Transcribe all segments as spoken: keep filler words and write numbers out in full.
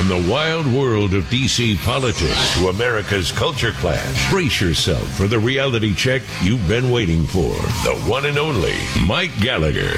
From the wild world of D C politics to America's culture clash, brace yourself for the reality check you've been waiting for. The one and only Mike Gallagher.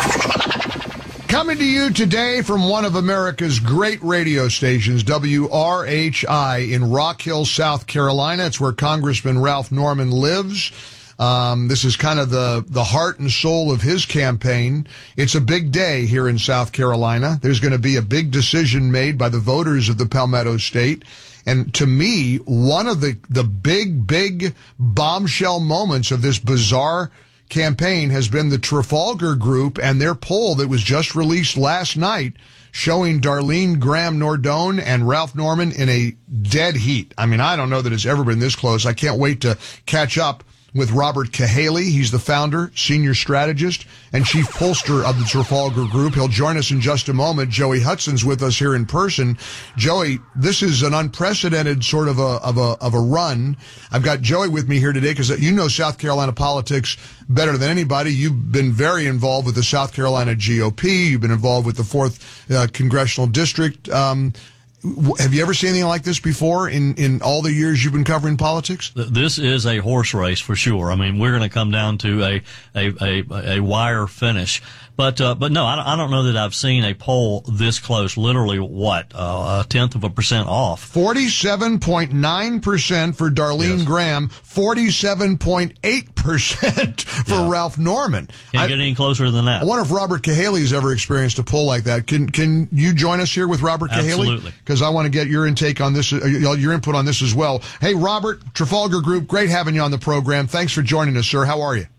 Coming to you today from one of America's great radio stations, W R H I in Rock Hill, South Carolina. It's where Congressman Ralph Norman lives. Um, this is kind of the, the heart and soul of his campaign. It's a big day here in South Carolina. There's going to be a big decision made by the voters of the Palmetto State. And to me, one of the, the big, big bombshell moments of this bizarre campaign has been the Trafalgar Group and their poll that was just released last night showing Darlene Graham Nordone and Ralph Norman in a dead heat. I mean, I don't know that it's ever been this close. I can't wait to catch up with Robert Cahaly. He's the founder, senior strategist, and chief pollster of the Trafalgar Group. He'll join us in just a moment. Joey Hudson's with us here in person. Joey, this is an unprecedented sort of a of a of a run. I've got Joey with me here today because you know South Carolina politics better than anybody. You've been very involved with the South Carolina G O P. You've been involved with the fourth uh, Congressional District. Um, Have you ever seen anything like this before in, in all the years you've been covering politics? This is a horse race for sure. I mean, we're going to come down to a, a, a, a wire finish. But, uh, but no, I don't, I don't know that I've seen a poll this close, literally what, uh, a tenth of a percent off. forty-seven point nine percent for Darlene yes. Graham, forty-seven point eight percent for yeah. Ralph Norman. Can't I, get any closer than that. I wonder if Robert Cahaly's ever experienced a poll like that. Can, can you join us here with Robert Cahaly? Absolutely. Because I want to get your intake on this, uh, your input on this as well. Hey, Robert, Trafalgar Group, great having you on the program. Thanks for joining us, sir. How are you?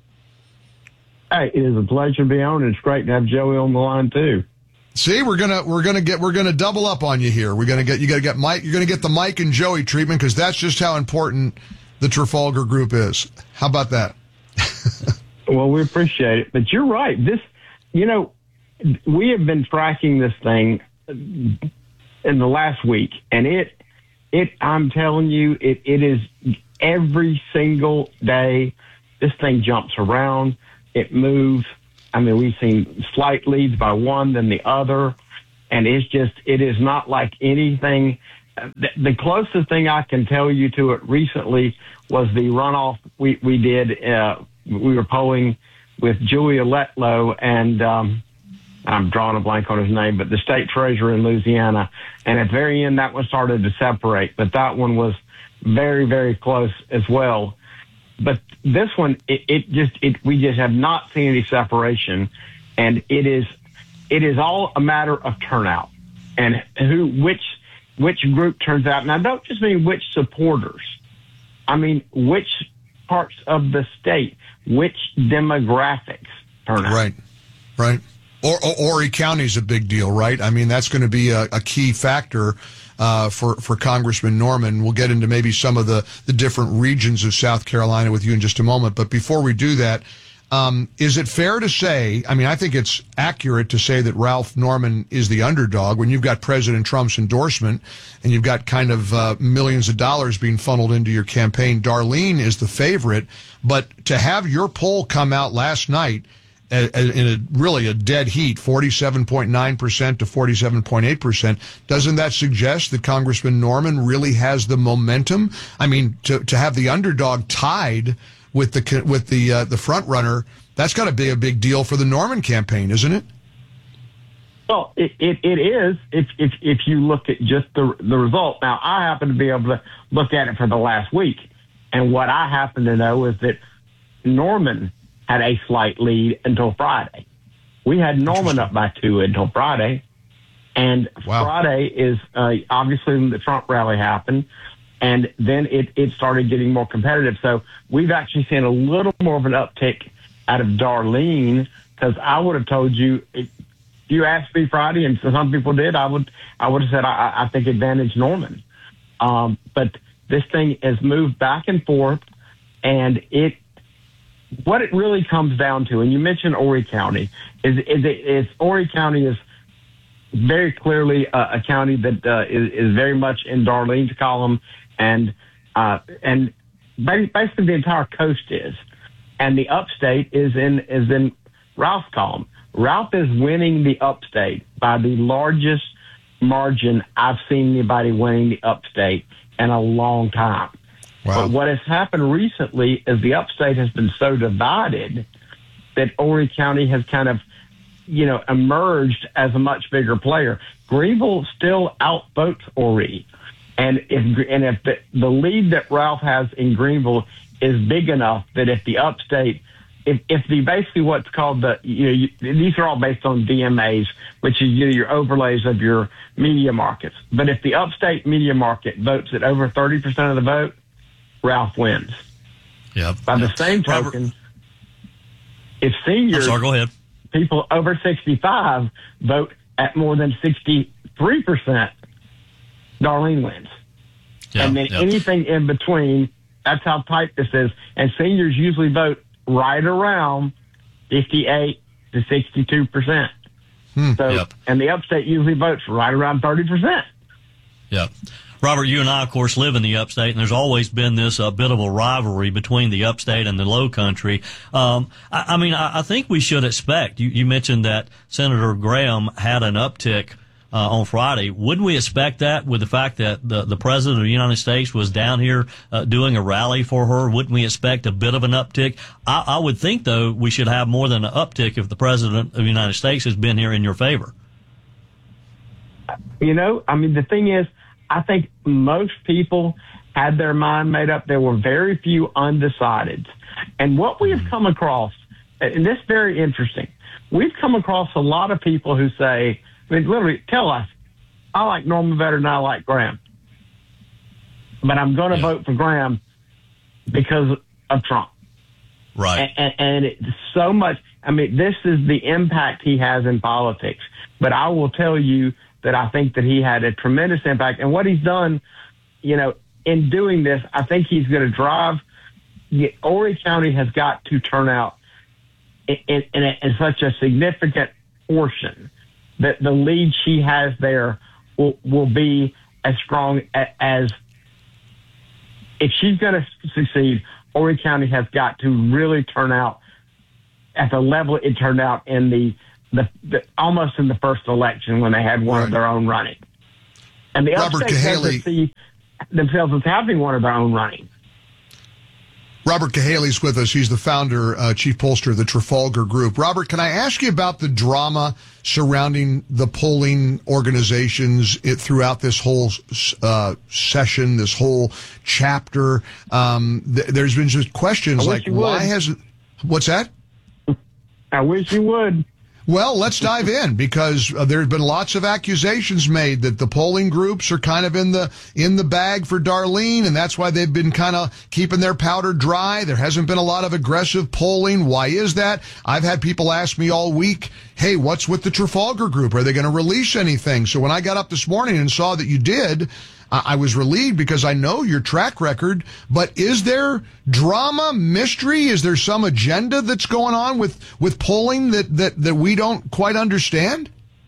Hey, it is a pleasure to be on. It's great to have Joey on the line too. See, we're gonna we're gonna get we're gonna double up on you here. We're gonna get you gotta get Mike. You're gonna get the Mike and Joey treatment because that's just how important the Trafalgar Group is. How about that? Well, we appreciate it, but you're right. This, you know, we have been tracking this thing in the last week, and it it I'm telling you, it it is every single day. This thing jumps around. It moves. I mean, we've seen slight leads by one, then the other, and it's just, it is not like anything. The, the closest thing I can tell you to it recently was the runoff we, we did. Uh, we were polling with Julia Letlow and, um, I'm drawing a blank on his name, but the state treasurer in Louisiana. And at the very end, that one started to separate, but that one was very, very close as well. But this one, it, it just, it, we just have not seen any separation. And it is, it is all a matter of turnout and who, which, which group turns out. And I don't just mean which supporters. I mean, which parts of the state, which demographics turn out. Right, right. Or, or Horry County is a big deal, right? I mean, that's going to be a, a key factor uh, for for Congressman Norman. We'll get into maybe some of the, the different regions of South Carolina with you in just a moment. But before we do that, um, is it fair to say, I mean, I think it's accurate to say that Ralph Norman is the underdog when you've got President Trump's endorsement and you've got kind of uh, millions of dollars being funneled into your campaign. Darlene is the favorite. But to have your poll come out last night in a really a dead heat, forty-seven point nine percent to forty-seven point eight percent. Doesn't that suggest that Congressman Norman really has the momentum? I mean, to to have the underdog tied with the with the uh, the front runner, that's got to be a big deal for the Norman campaign, isn't it? Well, it, it, it is if, if if you look at just the the result. Now, I happen to be able to look at it for the last week, and what I happen to know is that Norman had a slight lead until Friday. We had Norman up by two until Friday. And wow. Friday is uh, obviously when the Trump rally happened. And then it, it started getting more competitive. So we've actually seen a little more of an uptick out of Darlene because I would have told you, if you asked me Friday, and some people did, I would I would have said I, I think advantage Norman. Um, but this thing has moved back and forth, and it what it really comes down to, and you mentioned Horry County, is is, is Horry County is very clearly a, a county that uh, is, is very much in Darlene's column, and uh, and basically the entire coast is, and the upstate is in is in Ralph's column. Ralph is winning the upstate by the largest margin I've seen anybody winning the upstate in a long time. Wow. But what has happened recently is the upstate has been so divided that Horry County has kind of, you know, emerged as a much bigger player. Greenville still outvotes Horry. And if, and if the, the lead that Ralph has in Greenville is big enough that if the upstate, if, if the basically what's called the, you know, you, these are all based on D M As, which is, you know, your overlays of your media markets. But if the upstate media market votes at over thirty percent of the vote, Ralph wins. Yeah. By yep. the same token, Robert, if seniors, I'm sorry, go ahead. people over sixty-five vote at more than sixty-three percent, Darlene wins. Yeah, and then yeah. anything in between, that's how tight this is. And seniors usually vote right around fifty-eight to sixty-two percent. Hmm. So, Yep. and the upstate usually votes right around thirty percent. Yeah. Robert, you and I, of course, live in the upstate, and there's always been this uh, bit of a rivalry between the upstate and the low country. Um, I, I mean, I, I think we should expect, you, you mentioned that Senator Graham had an uptick uh, on Friday. Wouldn't we expect that with the fact that the, the President of the United States was down here uh, doing a rally for her? Wouldn't we expect a bit of an uptick? I, I would think, though, we should have more than an uptick if the President of the United States has been here in your favor. You know, I mean, the thing is, I think most people had their mind made up. There were very few undecideds. And what we have come across, and this is very interesting, we've come across a lot of people who say, I mean, literally tell us, I like Norman better than I like Graham. But I'm going to Yeah. vote for Graham because of Trump. Right. And, and it's so much, I mean, this is the impact he has in politics. But I will tell you that I think that he had a tremendous impact. And what he's done, you know, in doing this, I think he's going to drive, Horry County has got to turn out in, in, in, a, in such a significant portion that the lead she has there will, will be as strong as, if she's going to succeed, Horry County has got to really turn out at the level it turned out in the The, the, almost in the first election when they had one Right. of their own running. And the Robert upstate Cahaly. doesn't see themselves as having one of their own running. Robert Cahaly's with us. He's the founder, uh, chief pollster of the Trafalgar Group. Robert, can I ask you about the drama surrounding the polling organizations it, throughout this whole uh, session, this whole chapter? Um, th- there's been just questions I wish like, you would. why has... What's that? I wish you would. Well, let's dive in because uh, there have been lots of accusations made that the polling groups are kind of in the in the bag for Darlene, and that's why they've been kind of keeping their powder dry. There hasn't been a lot of aggressive polling. Why is that? I've had people ask me all week, hey, what's with the Trafalgar Group? Are they going to release anything? So when I got up this morning and saw that you did, I was relieved because I know your track record, but is there drama, mystery? Is there some agenda that's going on with, with polling that, that, that we don't quite understand?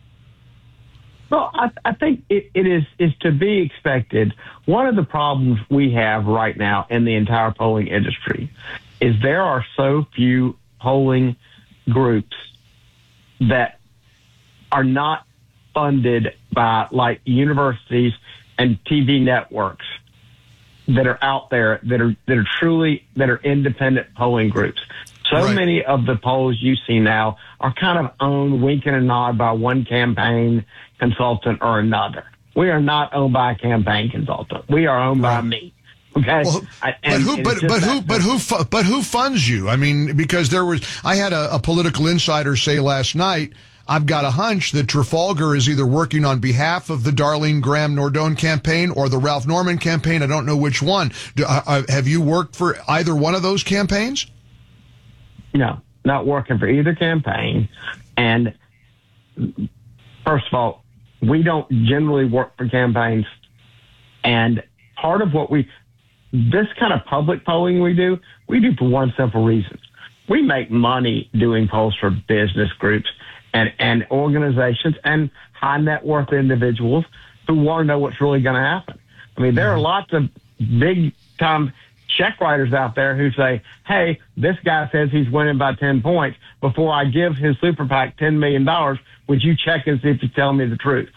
Well, I, I think it, it is, is to be expected. One of the problems we have right now in the entire polling industry is there are so few polling groups that are not funded by like universities and T V networks that are out there that are that are truly that are independent polling groups. So Right. many of the polls you see now are kind of owned, wink and a nod, by one campaign consultant or another. We are not owned by a campaign consultant. We are owned by me. Okay, Well, I- but and- who, and but it's just but who, that- but who, fu- but who funds you? I mean, because there was, I had a, a political insider say last night, I've got a hunch that Trafalgar is either working on behalf of the Darlene Graham Nordone campaign or the Ralph Norman campaign. I don't know which one. Do, uh, have you worked for either one of those campaigns? No, not working for either campaign. And first of all, we don't generally work for campaigns. And part of what we, this kind of public polling we do, we do for one simple reason. We make money doing polls for business groups and, and organizations and high net worth individuals who want to know what's really going to happen. I mean, there are lots of big time check writers out there who say, hey, this guy says he's winning by ten points. Before I give his super PAC ten million dollars, would you check and see if he's telling me the truth?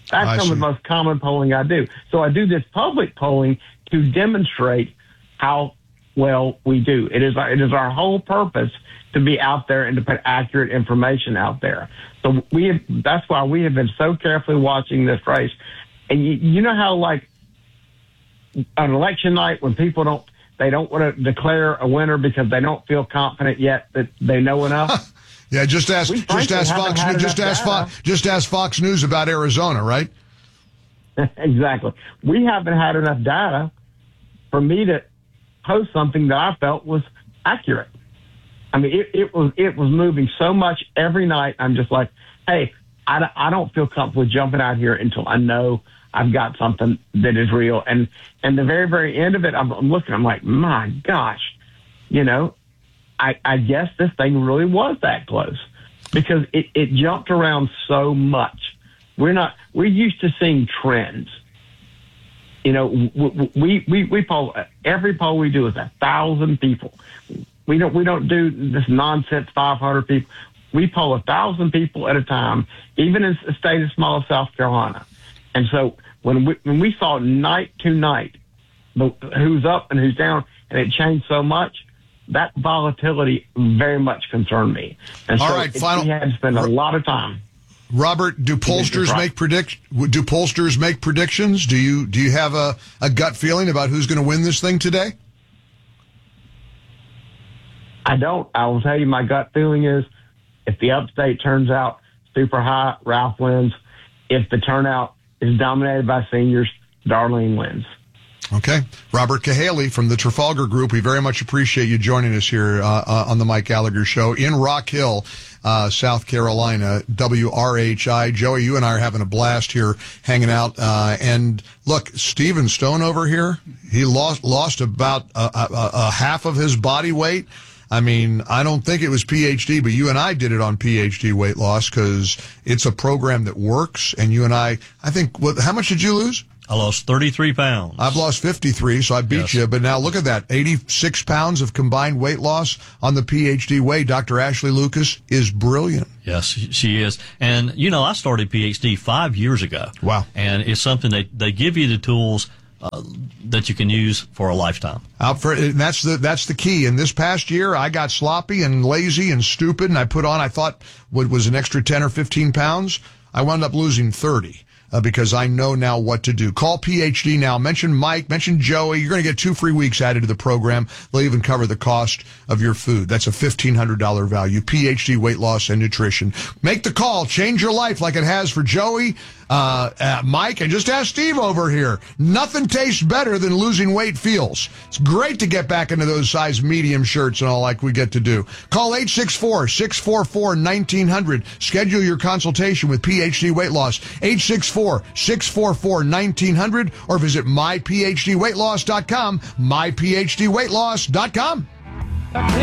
That's I some see. of the most common polling I do. So I do this public polling to demonstrate how well we do. It is it is our whole purpose to be out there and to put accurate information out there. So we have, that's why we have been so carefully watching this race. And you, you know how, like, on election night when people don't, they don't want to declare a winner because they don't feel confident yet that they know enough. Yeah, just ask, We just frankly ask haven't Fox, had News- just enough ask data. Fox, just ask Fox News about Arizona, right? Exactly. We haven't had enough data for me to post something that I felt was accurate. I mean, it, it was it was moving so much every night. I'm just like, hey, I, I don't feel comfortable jumping out here until I know I've got something that is real. And and the very, very end of it, I'm, I'm looking, I'm like, my gosh, you know, I, I guess this thing really was that close because it, it jumped around so much. We're not, we're used to seeing trends. You know, we, we, we poll, every poll we do is a thousand people. We don't, we don't do this nonsense five hundred people. We poll a thousand people at a time, even in a state as small as South Carolina. And so when we, when we saw night to night, the, who's up and who's down, and it changed so much, that volatility very much concerned me. And All so right, it, final- we had to spend a lot of time. Robert, do pollsters make predict? Do pollsters make predictions? Do you do you have a, a gut feeling about who's going to win this thing today? I don't. I will tell you my gut feeling is if the upstate turns out super high, Ralph wins. If the turnout is dominated by seniors, Darlene wins. Okay. Robert Cahaly from the Trafalgar Group, we very much appreciate you joining us here uh, uh, on the Mike Gallagher Show in Rock Hill, uh, South Carolina, W R H I. Joey, you and I are having a blast here hanging out. Uh, and look, Stephen Stone over here, he lost lost about a, a, a half of his body weight. I mean, I don't think it was P H D, but you and I did it on P H D weight loss because it's a program that works. And you and I, I think, what, how much did you lose? I lost thirty-three pounds. I've lost fifty-three, so I beat Yes. you. But now look at that, eighty-six pounds of combined weight loss on the P H D way. Doctor Ashley Lucas is brilliant. Yes, she is. And, you know, I started P H D five years ago. Wow. And it's something they, they give you the tools uh, that you can use for a lifetime. Out for and that's the that's the key. And this past year, I got sloppy and lazy and stupid, and I put on I thought what was an extra ten or fifteen pounds. I wound up losing thirty. Uh, because I know now what to do. Call P H D now. Mention Mike. Mention Joey. You're going to get two free weeks added to the program. They'll even cover the cost of your food. That's a fifteen hundred dollars value. P H D Weight Loss and Nutrition. Make the call. Change your life like it has for Joey, uh, uh, Mike, and just ask Steve over here. Nothing tastes better than losing weight feels. It's great to get back into those size medium shirts and all like we get to do. Call eight six four, six four four, one nine zero zero. Schedule your consultation with P H D Weight Loss. eight six four, six four four, one nine zero zero or visit my p h d weight loss dot com, my p h d weight loss dot com.